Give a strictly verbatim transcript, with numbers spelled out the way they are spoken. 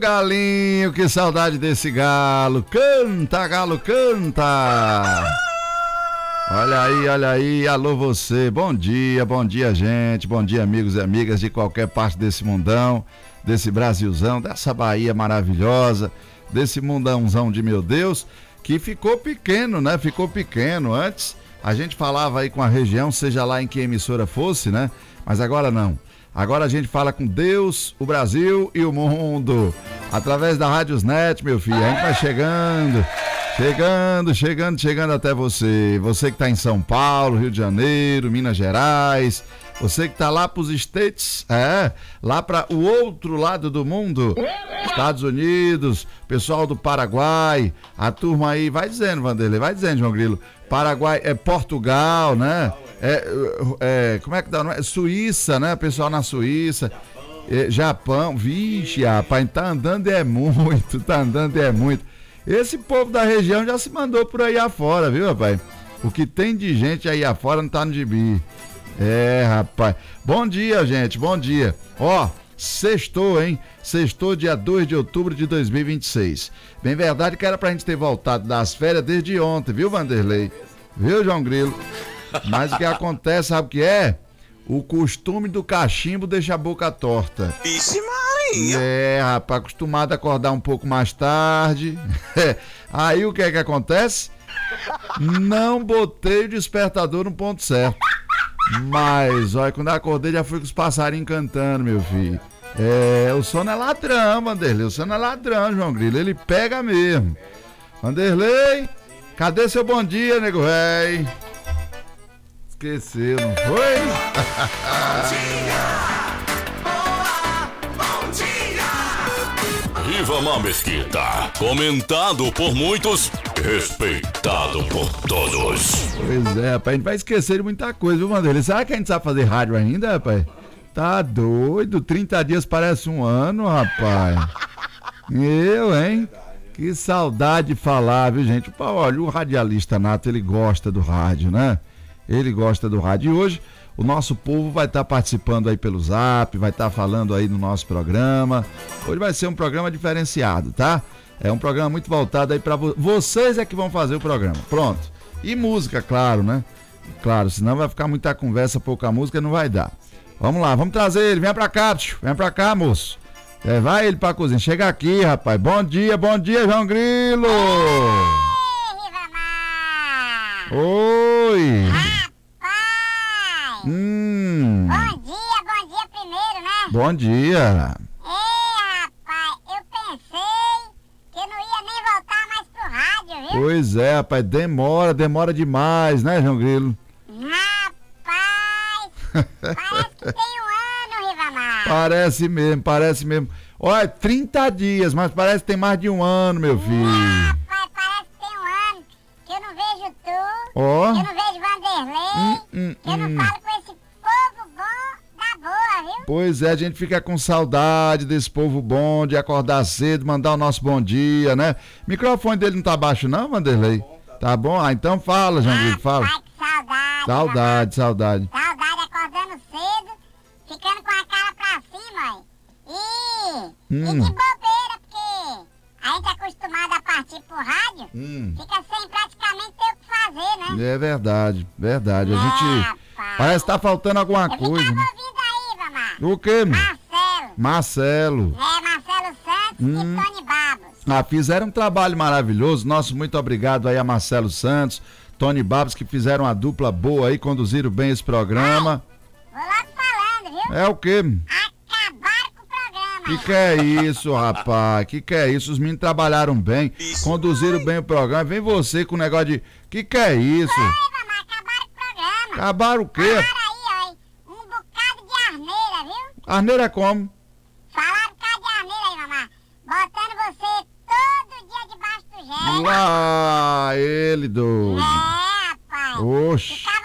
galinho, que saudade desse galo. Canta, galo, canta. Olha aí, olha aí, alô você. Bom dia, bom dia, gente. Bom dia, amigos e amigas de qualquer parte desse mundão, desse Brasilzão, dessa Bahia maravilhosa, desse mundãozão de meu Deus, que ficou pequeno, né? Ficou pequeno. Antes a gente falava aí com a região, seja lá em que emissora fosse, né? Mas agora não. Agora a gente fala com Deus, o Brasil e o mundo. Através da Rádiosnet, meu filho. A gente vai chegando, chegando, chegando, chegando até você. Você que tá em São Paulo, Rio de Janeiro, Minas Gerais. Você que tá lá pros States, é, lá para o outro lado do mundo. Estados Unidos, pessoal do Paraguai. A turma aí, vai dizendo, Vanderlei, vai dizendo, João Grilo. Paraguai, é Portugal, né? É, é, como é que dá? Não é? Suíça, né? Pessoal na Suíça, é, Japão, vixe, rapaz, tá andando é muito, tá andando é muito. Esse povo da região já se mandou por aí afora, viu, rapaz? O que tem de gente aí afora não tá no gibi. É, rapaz. Bom dia, gente, bom dia. Ó, sextou, hein? Sextou dia dois de outubro de dois mil e vinte e seis. Bem verdade que era pra gente ter voltado das férias desde ontem, viu, Vanderlei? Viu, João Grilo? Mas o que acontece, sabe o que é? O costume do cachimbo deixa a boca torta. Vixe Maria! É, rapaz, acostumado a acordar um pouco mais tarde. Aí o que é que acontece? Não botei o despertador no ponto certo. Mas, olha, quando eu acordei já fui com os passarinhos cantando, meu filho. É, o sono é ladrão, Vanderlei. O sono é ladrão, João Grilo. Ele pega mesmo. Vanderlei, cadê seu bom dia, nego véi? Esqueceu, não foi? Bom dia! Boa! Bom dia! Rivamar Mesquita, comentado por muitos, respeitado por todos. Pois é, rapaz, a gente vai esquecer de muita coisa, viu, Vanderlei? Será que a gente sabe fazer rádio ainda, rapaz? Tá doido, trinta dias parece um ano, rapaz. Eu, hein? Que saudade de falar, viu, gente? Pô, olha, o radialista nato, ele gosta do rádio, né? Ele gosta do rádio. E hoje o nosso povo vai estar tá participando aí pelo Zap, vai estar tá falando aí no nosso programa. Hoje vai ser um programa diferenciado, tá? É um programa muito voltado aí para vo- vocês é que vão fazer o programa. Pronto. E música, claro, né? Claro, senão vai ficar muita conversa, pouca música, não vai dar. Vamos lá, vamos trazer ele. Vem pra cá, tio. Vem pra cá, moço. É, vai ele pra cozinha. Chega aqui, rapaz. Bom dia, bom dia, João Grilo. Oi. Rapaz! Hum. Bom dia, bom dia primeiro, né? Bom dia. Ei, rapaz, eu pensei que eu não ia nem voltar mais pro rádio, viu? Pois é, rapaz, demora, demora demais, né, João Grilo? Rapaz! Parece que tem um ano, Rivamar. Parece mesmo, parece mesmo. Olha, trinta dias, mas parece que tem mais de um ano, meu filho. Rapaz, parece que tem um ano que eu não vejo tu, Ó. que eu não vejo Vanderlei, Hum, hum, que eu não hum. falo com esse povo bom da boa, viu? Pois é, a gente fica com saudade desse povo bom, de acordar cedo, mandar o nosso bom dia, né? O microfone dele não tá baixo não, Vanderlei? Tá bom? Ah, então fala, João Grilo, fala. Ai, que saudade. Saudade, saudade. Saudade acordando cedo, ficando com a cara pra cima, ó. E, Hum. e de bobeira, porque a gente é acostumado a partir pro rádio, Hum. fica sem praticamente ter o que fazer, né? É verdade, verdade. A É, gente rapaz. parece que tá faltando alguma Eu coisa, ficava né? ouvindo aí, Vamar. O quê, meu? Marcelo. Marcelo. É, Marcelo Santos Hum. e Tony Babos. Ah, fizeram um trabalho maravilhoso. Nosso muito obrigado aí a Marcelo Santos, Tony Babos, que fizeram uma dupla boa aí, conduziram bem esse programa. Vou logo falando, viu? É o quê? Acabaram com o programa. Que que é isso, rapaz? Que que é isso? Os meninos trabalharam bem, conduziram bem o programa. Vem você com o negócio de... Que que é isso? Oi, Vamar, acabaram com o programa. Acabaram o quê? Falaram aí, ó, um bocado de arneira, viu? Arneira é como? Falaram um bocado de arneira aí, Vamar. Botando você todo dia debaixo do gel. Lá, ele doido. É, rapaz. Oxi. Ficar